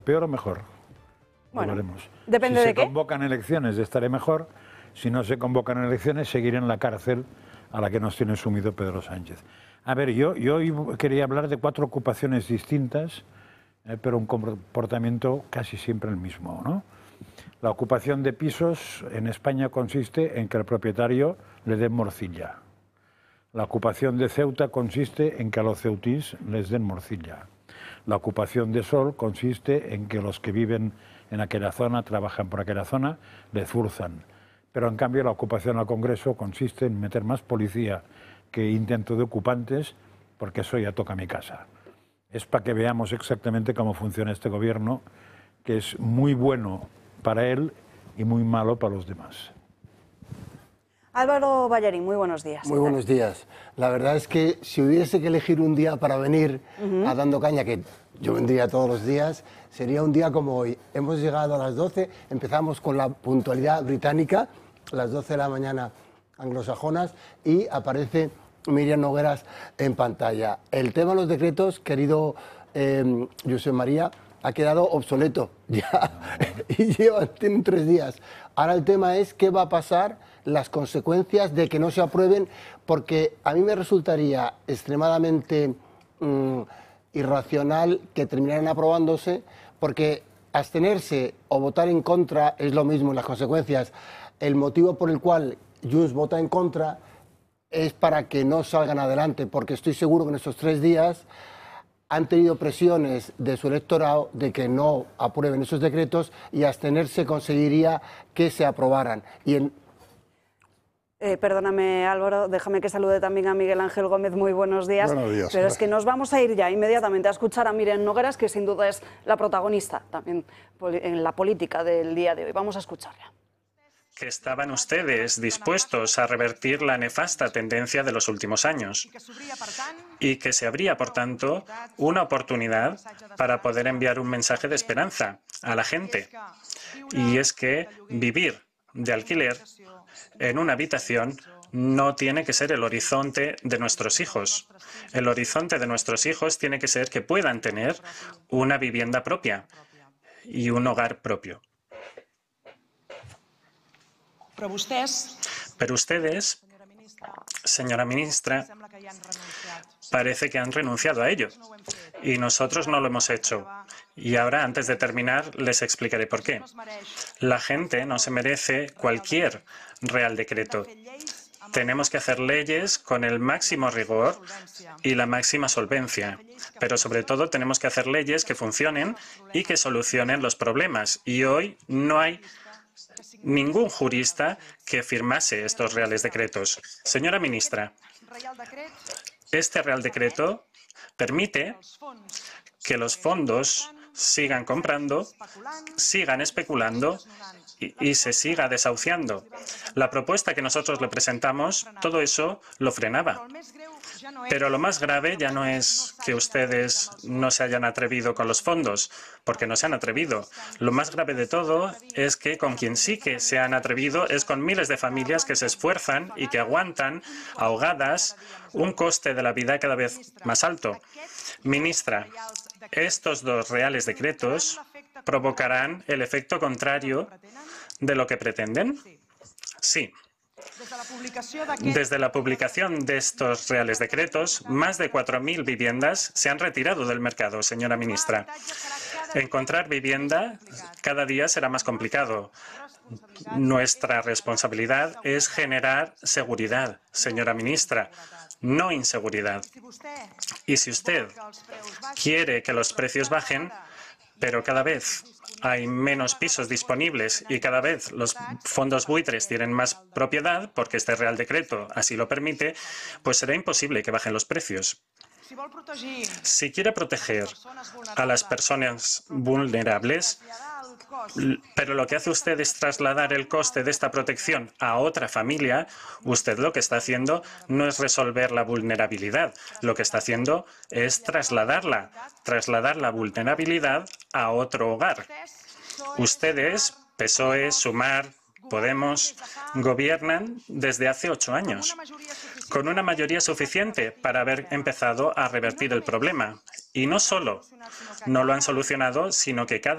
¿Peor o mejor? Bueno, Lo veremos. ¿depende si de qué? Se convocan elecciones, estaré mejor. Si no se convocan elecciones, seguiré en la cárcel a la que nos tiene sumido Pedro Sánchez. A ver, yo hoy quería hablar de 4 ocupaciones distintas, pero un comportamiento casi siempre el mismo, ¿no? La ocupación de pisos en España consiste en que el propietario le dé morcilla. La ocupación de Ceuta consiste en que a los ceutís les den morcilla. La ocupación de Sol consiste en que los que viven en aquella zona, trabajan por aquella zona, le zurzan. Pero en cambio la ocupación al Congreso consiste en meter más policía que intento de ocupantes, porque eso ya toca mi casa. Es para que veamos exactamente cómo funciona este gobierno, que es muy bueno para él y muy malo para los demás. Álvaro Ballarín, muy buenos días. Muy buenos días. La verdad es que si hubiese que elegir un día para venir a Dando Caña, que yo vendría todos los días, sería un día como hoy. Hemos llegado a las 12, empezamos con la puntualidad británica, a las 12 de la mañana anglosajonas, y aparece Míriam Nogueras en pantalla. El tema de los decretos, querido Josep María, ha quedado obsoleto ya y tienen 3 días. Ahora el tema es qué va a pasar, las consecuencias de que no se aprueben, porque a mí me resultaría extremadamente irracional que terminaran aprobándose, porque abstenerse o votar en contra es lo mismo en las consecuencias. El motivo por el cual Junts vota en contra es para que no salgan adelante, porque estoy seguro que en estos 3 días han tenido presiones de su electorado de que no aprueben esos decretos, y abstenerse conseguiría que se aprobaran. Perdóname, Álvaro, déjame que salude también a Miguel Ángel Gómez. Muy buenos días. Buenos días. Pero es que nos vamos a ir ya inmediatamente a escuchar a Míriam Nogueras, que sin duda es la protagonista también en la política del día de hoy. Vamos a escucharla. Que estaban ustedes dispuestos a revertir la nefasta tendencia de los últimos años y que se abría, por tanto, una oportunidad para poder enviar un mensaje de esperanza a la gente. Y es que vivir de alquiler en una habitación no tiene que ser el horizonte de nuestros hijos. El horizonte de nuestros hijos tiene que ser que puedan tener una vivienda propia y un hogar propio. Pero ustedes, señora ministra, parece que han renunciado a ello. Y nosotros no lo hemos hecho. Y ahora, antes de terminar, les explicaré por qué. La gente no se merece cualquier Real Decreto. Tenemos que hacer leyes con el máximo rigor y la máxima solvencia. Pero sobre todo tenemos que hacer leyes que funcionen y que solucionen los problemas. Y hoy no hay ningún jurista que firmase estos reales decretos. Señora ministra, este Real Decreto permite que los fondos sigan comprando, sigan especulando y se siga desahuciando. La propuesta que nosotros le presentamos, todo eso lo frenaba. Pero lo más grave ya no es que ustedes no se hayan atrevido con los fondos, porque no se han atrevido. Lo más grave de todo es que con quien sí que se han atrevido es con miles de familias que se esfuerzan y que aguantan, ahogadas, un coste de la vida cada vez más alto. Ministra, estos 2 reales decretos provocarán el efecto contrario de lo que pretenden. Sí. Desde la publicación de estos reales decretos, más de 4.000 viviendas se han retirado del mercado, señora ministra. Encontrar vivienda cada día será más complicado. Nuestra responsabilidad es generar seguridad, señora ministra, no inseguridad. Y si usted quiere que los precios bajen, pero cada vez hay menos pisos disponibles y cada vez los fondos buitres tienen más propiedad, porque este Real Decreto así lo permite, pues será imposible que bajen los precios. Si quiere proteger a las personas vulnerables, pero lo que hace usted es trasladar el coste de esta protección a otra familia, usted lo que está haciendo no es resolver la vulnerabilidad, lo que está haciendo es trasladar la vulnerabilidad a otro hogar. Ustedes, PSOE, Sumar, Podemos, gobiernan desde hace 8 años, con una mayoría suficiente para haber empezado a revertir el problema. Y no solo no lo han solucionado, sino que cada